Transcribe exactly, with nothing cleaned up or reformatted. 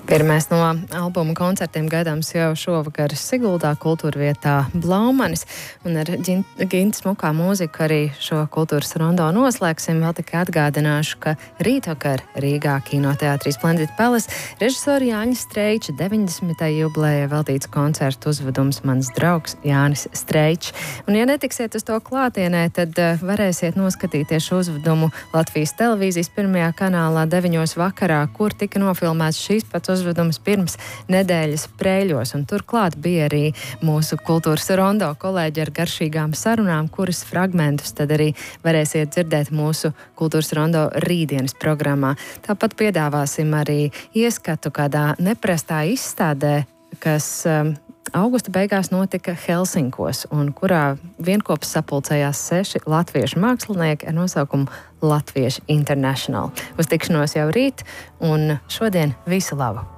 Pirmais no albuma koncertiem gaidāms jau šovakar Siguldā kultūra vietā Blaumanis, un ar Ginta smukā mūziku arī šo kultūras rondo noslēgsim. Vēl tikai atgādināšu, ka rītvakar Rīgā kinoteātrī Splendid Palace režisora Jāņa Streiča deviņdesmitajai jubilejai veltīts koncertu uzvedums Mans draugs Jānis Streičs. Un ja netiksiet uz to klātienē, tad varēsiet noskatīties šo uzvedumu Latvijas televīzijas pirmajā kanālā deviņos vakarā, kur tika nofilmēts šīs pats uzvedums pirms nedēļas Prēļos, un turklāt bija arī mūsu kultūras rondo kolēģi ar garšīgām sarunām, kuras fragmentus tad arī varēsiet dzirdēt mūsu kultūras rondo rītdienas programmā. Tāpat piedāvāsim arī ieskatu kādā neprastā izstādē, kas um, augusta beigās notika Helsinkos, un kurā vienkops sapulcējās seši latviešu mākslinieki ar nosaukumu Latvieši International. Uz tikšanos jau rīt, un šodien visu labu!